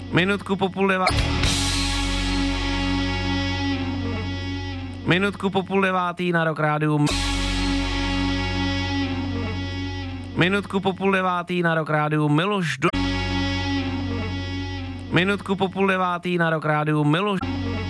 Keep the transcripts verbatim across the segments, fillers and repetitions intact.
Minutku po půl devátý. Minutku po půl devátý na Rock Rádiu. Minutku po půl devátý na Rock Rádiu Miloš do... Minutku po půl devátý na Rock Rádiu Miloš...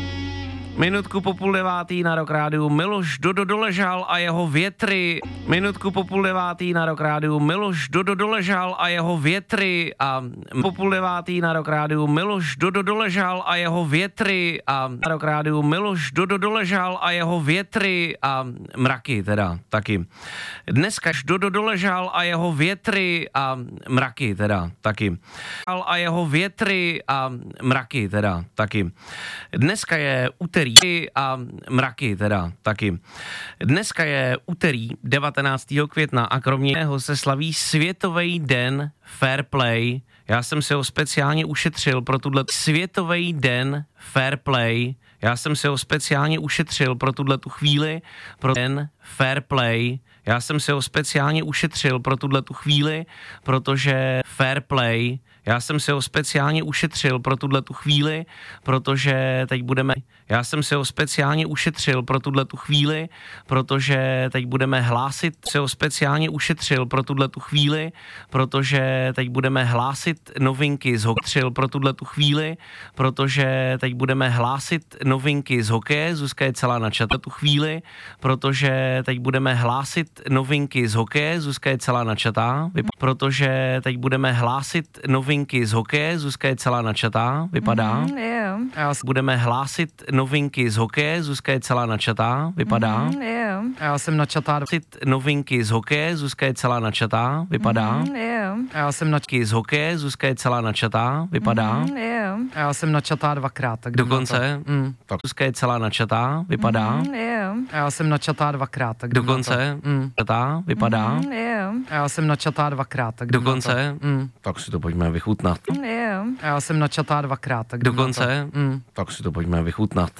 Minutku po půl devátý na Rock Rádiu Miloš Dodo doležal a jeho větry. Minutku po půl devátý na Rock Rádiu Miloš Dodo doležal a jeho větry. A po půl devátý na Rock Rádiu Miloš Dodo doležal a jeho větry. A na Rock Rádiu Miloš Dodo doležal a jeho větry. A mraky teda taky. Dneska Dodo doležal a jeho větry. A mraky teda taky. A jeho větry a mraky teda taky. Dneska je úterý a mraky teda taky. Dneska je úterý devatenáctého května a kromě něho se slaví Světový den Fair Play. Já jsem si ho speciálně ušetřil pro tuhle Světový den Fair Play. Já jsem si ho speciálně ušetřil pro tuhle tu chvíli, pro den Fair Play. Já jsem si ho speciálně ušetřil pro tuhle tu chvíli, protože Fair Play. Já jsem si ho speciálně ušetřil pro tuhle tu chvíli, protože teď budeme... Já jsem si ho speciálně ušetřil pro tuhle tu chvíli, protože teď budeme hlásit... Si ho speciálně ušetřil pro tuhle tu chvíli, protože teď budeme hlásit novinky z hokeje. Pro tuhle tu chvíli, protože teď budeme hlásit novinky z hokeje. Zuzka je celá na čata tu chvíli, protože teď budeme hlásit novinky z hokeje. Zuzka je celá na čata, protože teď budeme hlásit novinky z hokeje. Zuzka je celá načatá, vypadá. Mm, yeah. Budeme hlásit novinky z hokeje. Zuzka je celá načatá, vypadá. Mm, yeah. Já jsem načatá. Novinky z hokeje. Zuzka je celá načatá, vypadá. Mm, yeah. Já jsem na... Z hokeje. Zuzka je celá načatá, vypadá. Mm, yeah. Já jsem načatá dvakrát. Tak Dokonce. Mm. Tak Zuzka je celá načatá, vypadá. Mm, yeah. Já jsem načatá dvakrát. Tak Dokonce. Mm. Načatá, vypadá. Mm, yeah. Já jsem načatá dvakrát. Tak Dokonce. Mm. Tak si to pojďme vychutnat. Yeah. Já jsem načatá dvakrát. Tak Dokonce. Mm. Tak si to pojďme vychutnat.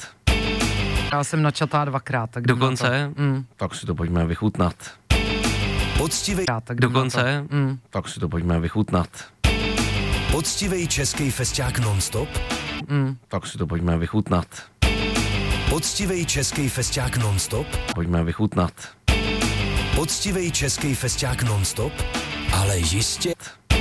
Já jsem načatá dvakrát. Tak Dokonce. Mm. Tak si to pojďme vychutnat. Poctivý, Tak Dokonce. Mm. Tak si to pojďme vychutnat. poctivý český festiák non-stop. Mm. Tak si to pojďme vychutnat. Poctivý český festiák non-stop. Pojďme vychutnat. Poctivý český festiák non-stop. Ale jistě.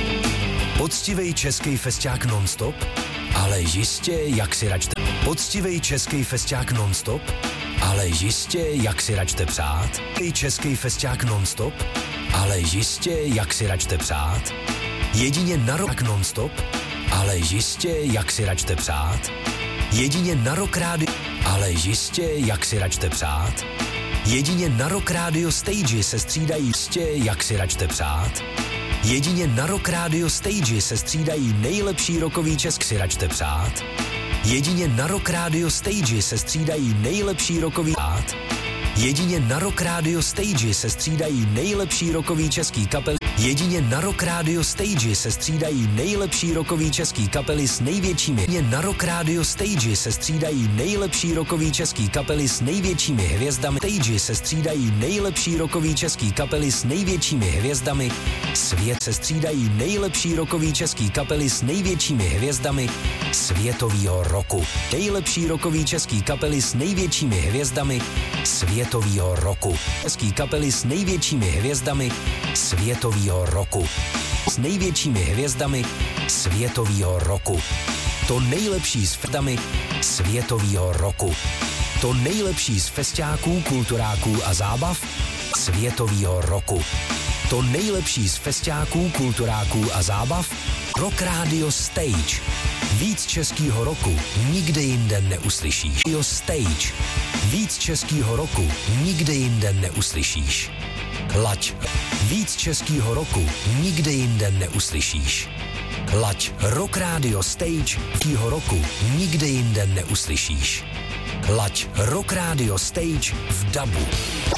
Poctivý český festiák non-stop. Ale jistě, jak si račte. Poctivý český festiák non-stop. Ale jistě, jak si račte přát. Český festiák non-stop. Ale jistě, jak si račte přát. Jedině na rok non-stop. Ale jistě, jak si račte přát. Jedině na Rock Rádio. Ale jistě, jak si račte přát. Jedině na Rock Radio Stage se střídají jistě, jak si račte přát. Jedině na Rock Radio Stage se střídají nejlepší rockový česk si račte přát. Jedině na Rock Radio Stage se střídají nejlepší rockový přát. Jedině na Rock Radio Stage se střídají nejlepší rockový český kapely. Jedině na Rock Radio Stage se střídají nejlepší rockový český kapely s největšími. Jedině na Rock Radio Stage se střídají nejlepší rockový český kapely s největšími hvězdami. Stage se střídají nejlepší rockový český kapely s největšími hvězdami. Svět se střídají nejlepší rockový český kapely s největšími hvězdami světovýho roku. Nejlepší rockový český kapely s největšími hvězdami světovýho roku. Český kapely s největšími hvězdami světovýho roku. S největšími hvězdami světovýho roku. To nejlepší s festami světovýho roku. To nejlepší z festiáků, kulturáků a zábav světovýho roku. To nejlepší z festiáků, kulturáků a zábav Rock Radio Stage. Víc českýho roku nikde jinde neuslyšíš. Radio Stage. Víc českýho roku nikde jinde neuslyšíš. Laď. Víc českýho roku nikde jinde neuslyšíš. Laď. Rock Radio Stage. Českýho roku nikde jinde neuslyšíš. Laď. Rock Radio Stage v dabu.